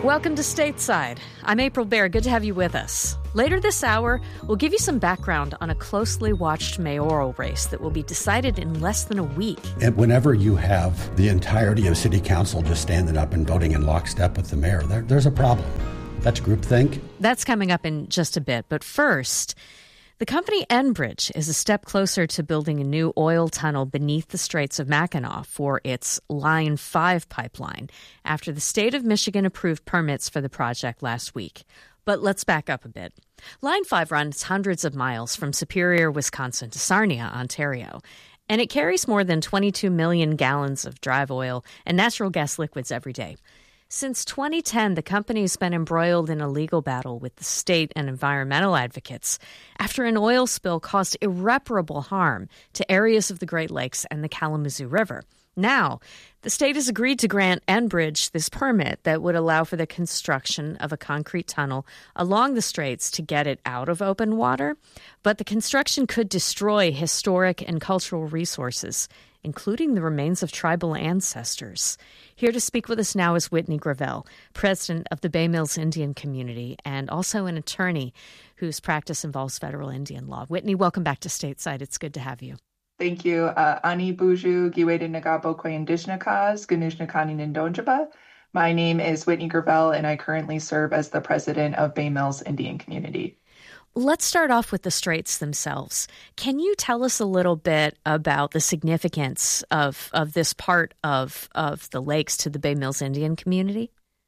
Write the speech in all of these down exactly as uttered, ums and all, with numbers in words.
Welcome to Stateside. I'm April Baer. Good to have you with us. Later this hour, we'll give you some background on a closely watched mayoral race that will be decided in less than a week. And whenever you have the entirety of city council just standing up and voting in lockstep with the mayor, there, there's a problem. That's groupthink. That's coming up in just a bit. But first, the company Enbridge is a step closer to building a new oil tunnel beneath the Straits of Mackinac for its Line five pipeline after the state of Michigan approved permits for the project last week. But let's back up a bit. Line five runs hundreds of miles from Superior, Wisconsin to Sarnia, Ontario, and it carries more than twenty-two million gallons of drive oil and natural gas liquids every day. Since twenty ten, the company's been embroiled in a legal battle with the state and environmental advocates after an oil spill caused irreparable harm to areas of the Great Lakes and the Kalamazoo River. Now, the state has agreed to grant Enbridge this permit that would allow for the construction of a concrete tunnel along the straits to get it out of open water. But the construction could destroy historic and cultural resources, including the remains of tribal ancestors. Here to speak with us now is Whitney Gravel, president of the Bay Mills Indian Community and also an attorney whose practice involves federal Indian law. Whitney, welcome back to Stateside. It's good to have you. Thank you. Uh, Ani Buju Giwede Nagabo Koyindishnakas, Ganushnakani Nindonjaba. My name is Whitney Gravel, and I currently serve as the president of Bay Mills Indian Community. Let's start off with the straits themselves. Can you tell us a little bit about the significance of, of this part of, of the lakes to the Bay Mills Indian Community?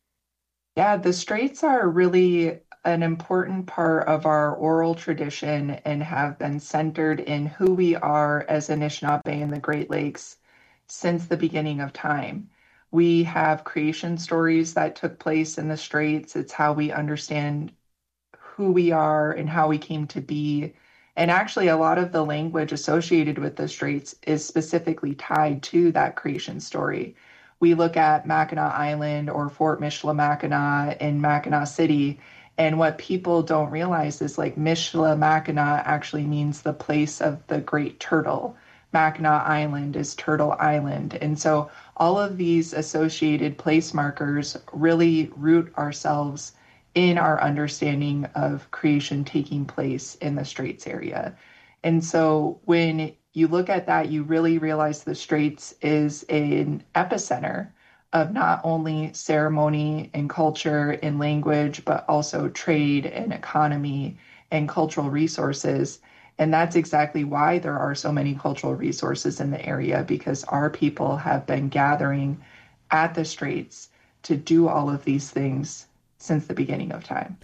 Yeah, the straits are really an important part of our oral tradition and have been centered in who we are as Anishinaabe in the Great Lakes since the beginning of time. We have creation stories that took place in the straits. It's how we understand who we are and how we came to be. And actually, a lot of the language associated with the straits is specifically tied to that creation story. We look at Mackinac Island or Fort Michilimackinac in Mackinac City, and what people don't realize is like Michilimackinac actually means the place of the great turtle. Mackinac Island is Turtle Island. And so all of these associated place markers really root ourselves in our understanding of creation taking place in the Straits area. And so when you look at that, you really realize the Straits is an epicenter of not only ceremony and culture and language, but also trade and economy and cultural resources. And that's exactly why there are so many cultural resources in the area, because our people have been gathering at the Straits to do all of these things since the beginning of time.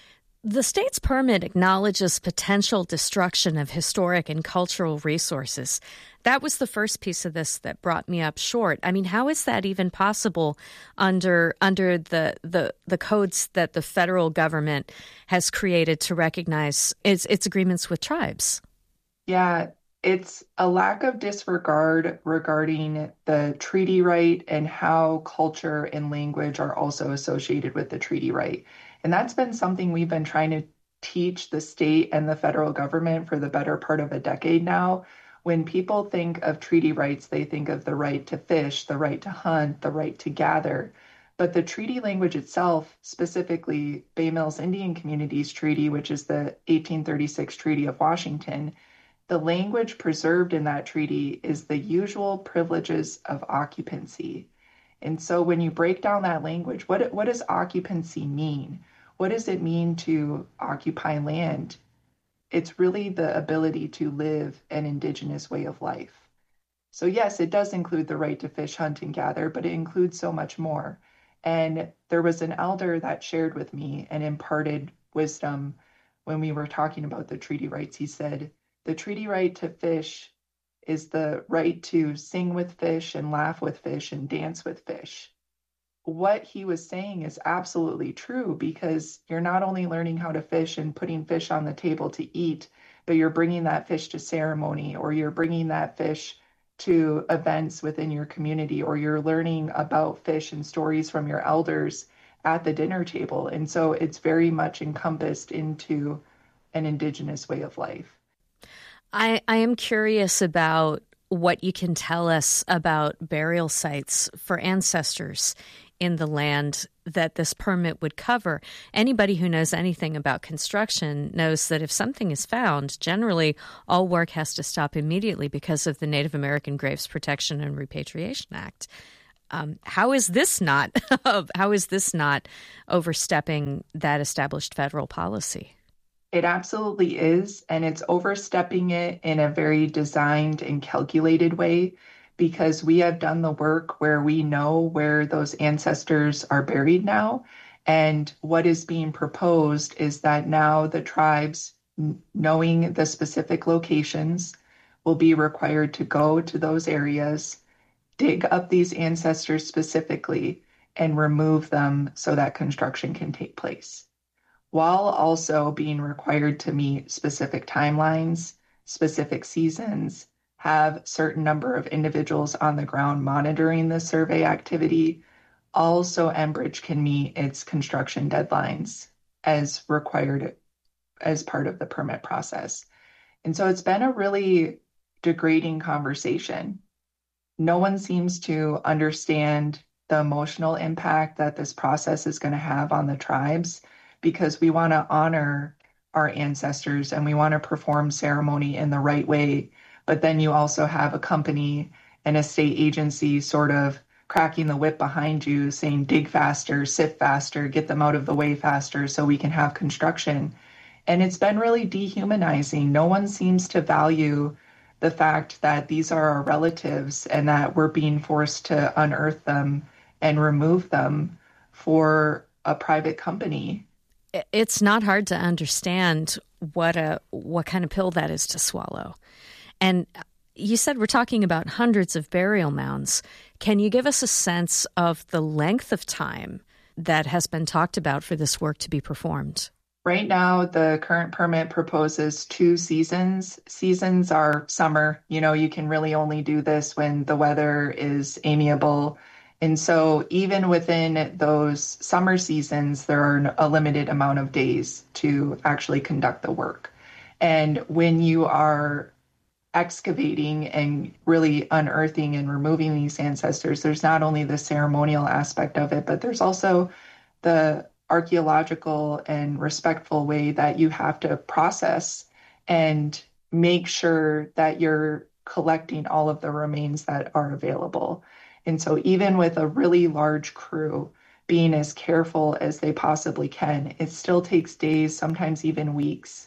The state's permit acknowledges potential destruction of historic and cultural resources. That was the first piece of this that brought me up short. I mean, how is that even possible under under the the, the codes that the federal government has created to recognize its, its agreements with tribes? Yeah, it's a lack of disregard regarding the treaty right and how culture and language are also associated with the treaty right. And that's been something we've been trying to teach the state and the federal government for the better part of a decade now. When people think of treaty rights, they think of the right to fish, the right to hunt, the right to gather. But the treaty language itself, specifically Bay Mills Indian Communities Treaty, which is the eighteen thirty-six Treaty of Washington, the language preserved in that treaty is the usual privileges of occupancy. And so when you break down that language, what, what does occupancy mean? What does it mean to occupy land? It's really the ability to live an indigenous way of life. So yes, it does include the right to fish, hunt, and gather, but it includes so much more. And there was an elder that shared with me and imparted wisdom when we were talking about the treaty rights. He said, the treaty right to fish is the right to sing with fish and laugh with fish and dance with fish. What he was saying is absolutely true, because you're not only learning how to fish and putting fish on the table to eat, but you're bringing that fish to ceremony, or you're bringing that fish to events within your community, or you're learning about fish and stories from your elders at the dinner table. And so it's very much encompassed into an indigenous way of life. I, I am curious about what you can tell us about burial sites for ancestors in the land that this permit would cover. Anybody who knows anything about construction knows that if something is found, generally all work has to stop immediately because of the Native American Graves Protection and Repatriation Act. Um, how is this not how is this not overstepping that established federal policy? It absolutely is, and it's overstepping it in a very designed and calculated way, because we have done the work where we know where those ancestors are buried now. And what is being proposed is that now the tribes, knowing the specific locations, will be required to go to those areas, dig up these ancestors specifically, and remove them so that construction can take place, while also being required to meet specific timelines, specific seasons, have certain number of individuals on the ground monitoring the survey activity. Also, Enbridge can meet its construction deadlines as required as part of the permit process. And so it's been a really degrading conversation. No one seems to understand the emotional impact that this process is going to have on the tribes, because we want to honor our ancestors and we want to perform ceremony in the right way. But then you also have a company and a state agency sort of cracking the whip behind you, saying, dig faster, sift faster, get them out of the way faster so we can have construction. And it's been really dehumanizing. No one seems to value the fact that these are our relatives and that we're being forced to unearth them and remove them for a private company. It's not hard to understand what a what kind of pill that is to swallow. And you said we're talking about hundreds of burial mounds. Can you give us a sense of the length of time that has been talked about for this work to be performed? Right now, the current permit proposes two seasons. Seasons are summer. You know, you can really only do this when the weather is amiable. And so even within those summer seasons, there are a limited amount of days to actually conduct the work. And when you are excavating and really unearthing and removing these ancestors, there's not only the ceremonial aspect of it, but there's also the archaeological and respectful way that you have to process and make sure that you're collecting all of the remains that are available. And so even with a really large crew being as careful as they possibly can, it still takes days, sometimes even weeks,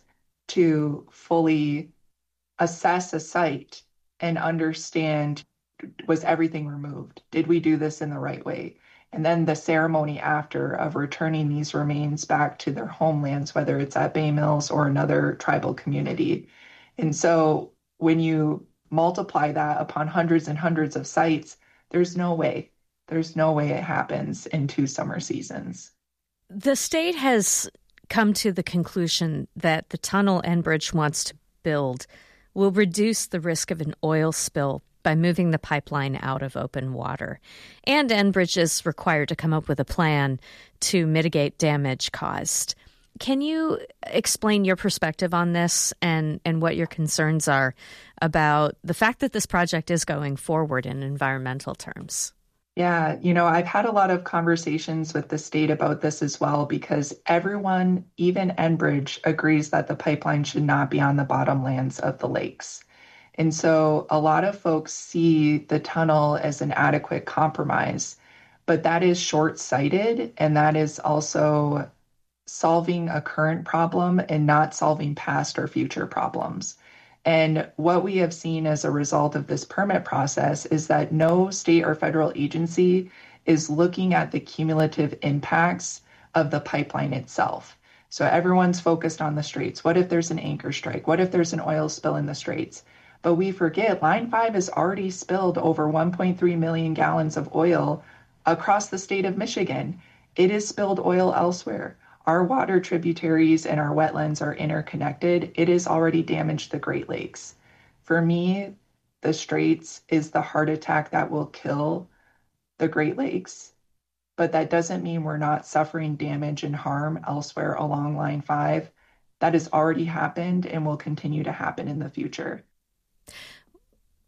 to fully assess a site and understand, was everything removed? Did we do this in the right way? And then the ceremony after of returning these remains back to their homelands, whether it's at Bay Mills or another tribal community. And so when you multiply that upon hundreds and hundreds of sites, there's no way, there's no way it happens in two summer seasons. The state has come to the conclusion that the tunnel Enbridge wants to build will reduce the risk of an oil spill by moving the pipeline out of open water. And Enbridge is required to come up with a plan to mitigate damage caused. Can you explain your perspective on this and, and what your concerns are about the fact that this project is going forward in environmental terms? Yeah, you know, I've had a lot of conversations with the state about this as well, because everyone, even Enbridge, agrees that the pipeline should not be on the bottomlands of the lakes. And so a lot of folks see the tunnel as an adequate compromise, but that is short-sighted, and that is also solving a current problem and not solving past or future problems. And what we have seen as a result of this permit process is that no state or federal agency is looking at the cumulative impacts of the pipeline itself. So everyone's focused on the straits. What if there's an anchor strike? What if there's an oil spill in the straits? But we forget Line five has already spilled over one point three million gallons of oil across the state of Michigan. It has spilled oil elsewhere. Our water tributaries and our wetlands are interconnected. It has already damaged the Great Lakes. For me, the straits is the heart attack that will kill the Great Lakes. But that doesn't mean we're not suffering damage and harm elsewhere along Line five. That has already happened and will continue to happen in the future.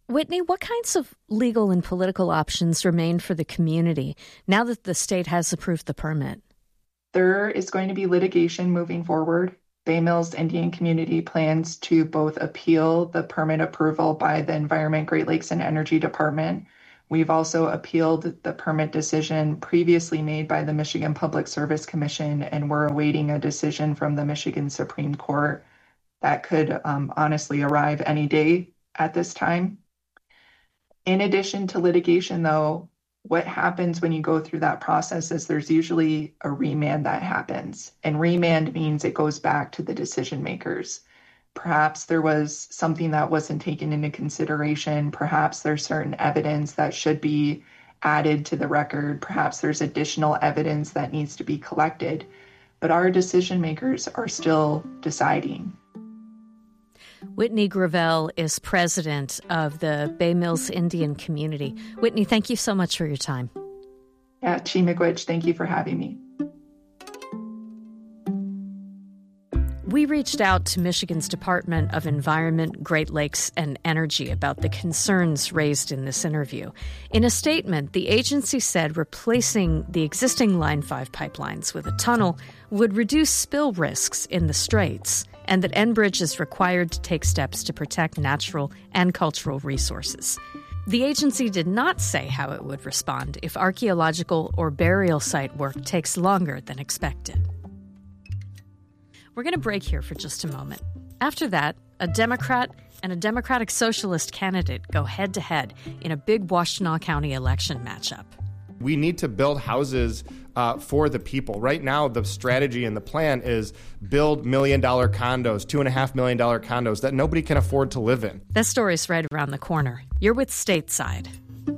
Whitney, what kinds of legal and political options remain for the community now that the state has approved the permit? There is going to be litigation moving forward. Bay Mills Indian Community plans to both appeal the permit approval by the Environment, Great Lakes, and Energy Department. We've also appealed the permit decision previously made by the Michigan Public Service Commission, and we're awaiting a decision from the Michigan Supreme Court that could um, honestly arrive any day at this time. In addition to litigation, though, what happens when you go through that process is there's usually a remand that happens. And remand means it goes back to the decision makers. Perhaps there was something that wasn't taken into consideration. Perhaps there's certain evidence that should be added to the record. Perhaps there's additional evidence that needs to be collected. But our decision makers are still deciding. Whitney Gravel is president of the Bay Mills Indian Community. Whitney, thank you so much for your time. Yeah, Chi Miigwech, thank you for having me. We reached out to Michigan's Department of Environment, Great Lakes, and Energy about the concerns raised in this interview. In a statement, the agency said replacing the existing Line five pipelines with a tunnel would reduce spill risks in the straits, and that Enbridge is required to take steps to protect natural and cultural resources. The agency did not say how it would respond if archaeological or burial site work takes longer than expected. We're going to break here for just a moment. After that, a Democrat and a Democratic Socialist candidate go head-to-head in a big Washtenaw County election matchup. We need to build houses uh, for the people. Right now, the strategy and the plan is build million-dollar condos, two and a half million dollar condos that nobody can afford to live in. That story's right around the corner. You're with Stateside.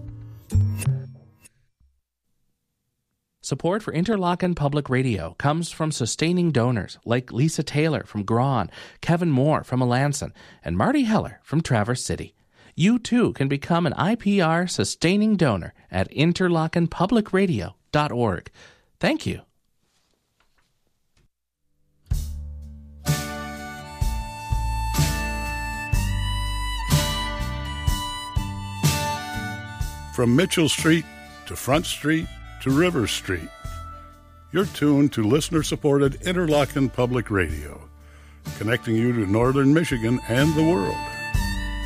Support for Interlochen Public Radio comes from sustaining donors like Lisa Taylor from Grawn, Kevin Moore from Melanson, and Marty Heller from Traverse City. You, too, can become an I P R sustaining donor at interlochen public radio dot org. Thank you. From Mitchell Street to Front Street to River Street, you're tuned to listener-supported Interlochen Public Radio, connecting you to northern Michigan and the world.